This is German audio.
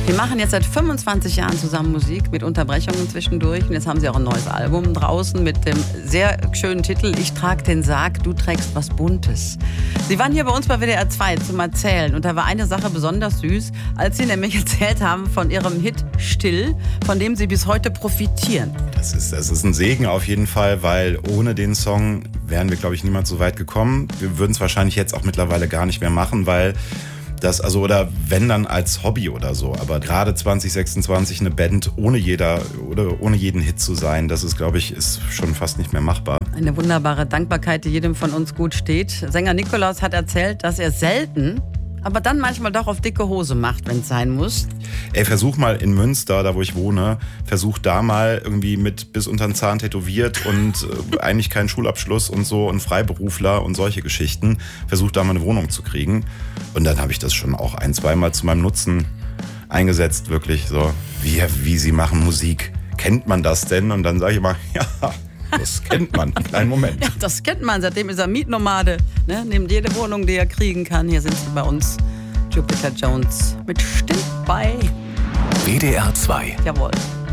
Wir machen jetzt seit 25 Jahren zusammen Musik mit Unterbrechungen zwischendurch. Und jetzt haben sie auch ein neues Album draußen mit dem sehr schönen Titel Ich trag den Sarg, du trägst was Buntes. Sie waren hier bei uns bei WDR 2 zum Erzählen. Und da war eine Sache besonders süß, als sie nämlich erzählt haben von ihrem Hit Still, von dem sie bis heute profitieren. Das ist ein Segen auf jeden Fall, weil ohne den Song wären wir, glaube ich, niemals so weit gekommen. Wir würden es wahrscheinlich jetzt auch mittlerweile gar nicht mehr machen, weil das, also, oder wenn dann als Hobby oder so, aber gerade 2026 eine Band ohne jeden Hit zu sein, das ist, glaube ich, ist schon fast nicht mehr machbar. Eine wunderbare Dankbarkeit, die jedem von uns gut steht. Sänger Nikolaus hat erzählt, dass er selten, aber dann manchmal doch auf dicke Hose macht, wenn es sein muss. Ey, versuch mal in Münster, da wo ich wohne, versuch da mal irgendwie mit bis unter den Zahn tätowiert und eigentlich keinen Schulabschluss und so und Freiberufler und solche Geschichten, versuch da mal eine Wohnung zu kriegen. Und dann habe ich das schon auch ein-, zweimal zu meinem Nutzen eingesetzt, wirklich so, wie sie machen Musik. Kennt man das denn? Und dann sage ich immer, ja, das kennt man. Kleinen Moment. Ja, das kennt man. Seitdem ist er Mietnomade. Ne? Nimmt jede Wohnung, die er kriegen kann. Hier sind sie bei uns. Jupiter Jones mit Still bei WDR 2. Jawohl.